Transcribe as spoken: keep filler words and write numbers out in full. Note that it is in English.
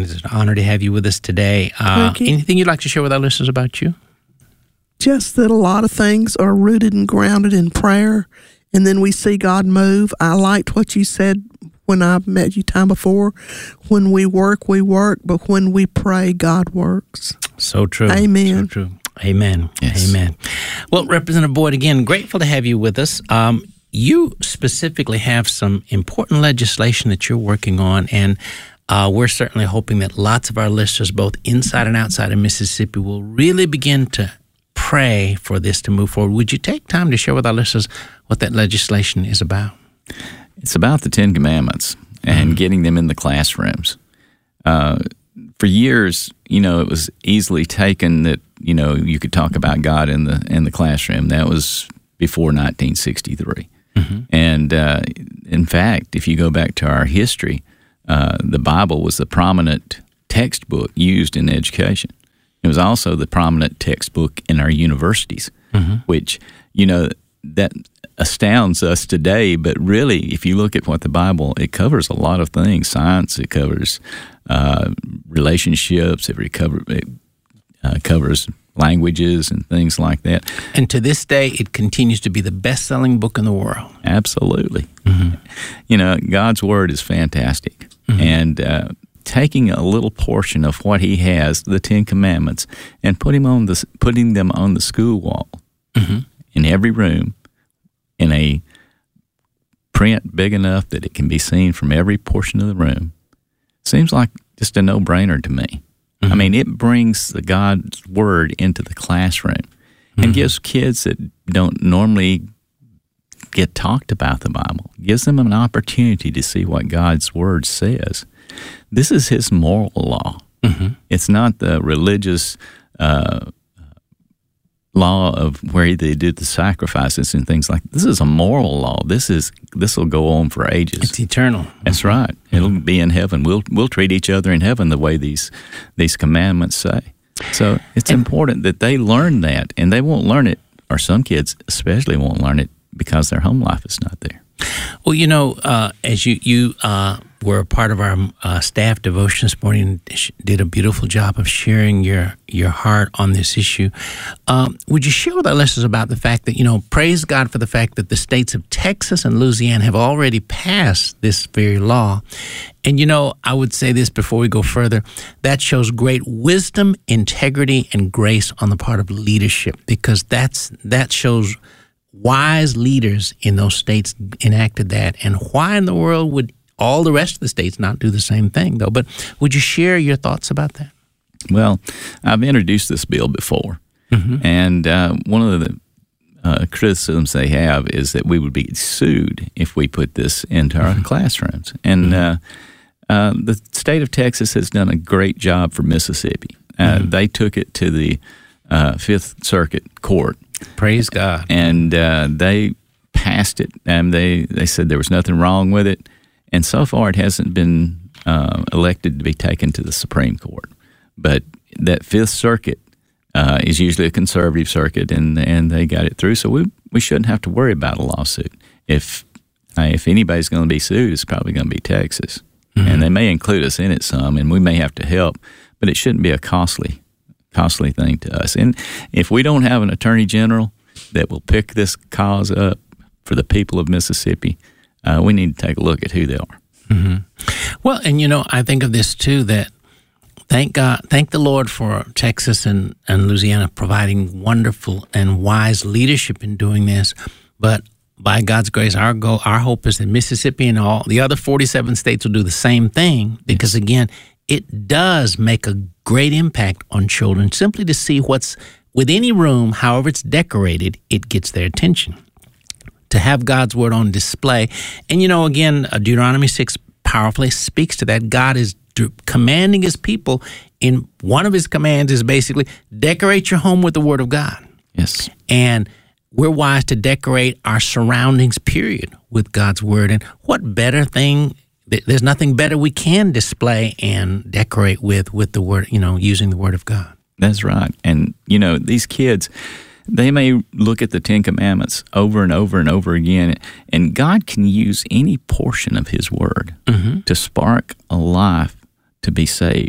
It's an honor to have you with us today. Uh, Thank you. Anything you'd like to share with our listeners about you? Just that a lot of things are rooted and grounded in prayer, and then we see God move. I liked what you said when I met you time before. When we work, we work, but when we pray, God works. So true. Amen. So true. Amen. Yes. Amen. Well, Representative Boyd, again, grateful to have you with us. Um, you specifically have some important legislation that you're working on, and uh, we're certainly hoping that lots of our listeners, both inside and outside of Mississippi, will really begin to pray for this to move forward. Would you take time to share with our listeners what that legislation is about? It's about the Ten Commandments and Mm-hmm. getting them in the classrooms. Uh, for years, you know, it was easily taken that, you know, you could talk about God in the in the classroom. That was before nineteen sixty-three. Mm-hmm. And uh, in fact, if you go back to our history, uh, the Bible was the prominent textbook used in education. It was also the prominent textbook in our universities, Mm-hmm. which, you know, that astounds us today. But really, if you look at what the Bible, it covers a lot of things. Science, it covers uh, relationships, it, recover, it uh, covers languages and things like that. And to this day, it continues to be the best-selling book in the world. Absolutely. Mm-hmm. You know, God's Word is fantastic. Mm-hmm. And uh, taking a little portion of what He has, the Ten Commandments, and put him on the, putting them on the school wall Mm-hmm. in every room in a print big enough that it can be seen from every portion of the room seems like just a no-brainer to me. Mm-hmm. I mean, it brings the God's Word into the classroom and Mm-hmm. gives kids that don't normally get talked about the Bible, gives them an opportunity to see what God's Word says. This is His moral law. Mm-hmm. It's not the religious uh, law of where they did the sacrifices and things like that. This is a moral law. This is this will go on for ages. It's eternal. That's right. It'll be in heaven. We'll we'll treat each other in heaven the way these these commandments say. So it's And- important that they learn that, and they won't learn it, or some kids especially won't learn it because their home life is not there. Well, you know, uh, as you you uh, were a part of our uh, staff devotion this morning, and did a beautiful job of sharing your your heart on this issue. Um, would you share with our listeners about the fact that, you know, praise God for the fact that the states of Texas and Louisiana have already passed this very law. And, you know, I would say this before we go further, that shows great wisdom, integrity, and grace on the part of leadership, because that's that shows wise leaders in those states enacted that. And why in the world would all the rest of the states not do the same thing, though? But would you share your thoughts about that? Well, I've introduced this bill before, Mm-hmm. and uh, one of the uh, criticisms they have is that we would be sued if we put this into our Mm-hmm. classrooms. And Mm-hmm. uh, uh, the state of Texas has done a great job for Mississippi. Uh, Mm-hmm. They took it to the uh, Fifth Circuit Court, Praise God. and uh, they passed it. And they, they said there was nothing wrong with it. And so far, it hasn't been uh, elected to be taken to the Supreme Court. But that Fifth Circuit uh, is usually a conservative circuit, and, and they got it through. So we we shouldn't have to worry about a lawsuit. If uh, if anybody's going to be sued, it's probably going to be Texas. Mm-hmm. And they may include us in it some, and we may have to help. But it shouldn't be a costly costly thing to us. And if we don't have an attorney general that will pick this cause up for the people of Mississippi, uh, we need to take a look at who they are. Mm-hmm. Well, and, you know, I think of this, too, that thank God, thank the Lord for Texas and, and Louisiana providing wonderful and wise leadership in doing this. But by God's grace, our goal, our hope is that Mississippi and all the other forty-seven states will do the same thing, because, again, it does make a great impact on children. Simply to see what's with any room, however it's decorated, it gets their attention. To have God's Word on display. And, you know, again, Deuteronomy six powerfully speaks to that. God is commanding His people, in one of His commands is basically decorate your home with the Word of God. Yes. And we're wise to decorate our surroundings, period, with God's Word. And what better thing, there's nothing better we can display and decorate with, with the Word, you know, using the Word of God. That's right. And, you know, these kids, they may look at the Ten Commandments over and over and over again, and God can use any portion of His Word Mm-hmm. to spark a life to be saved.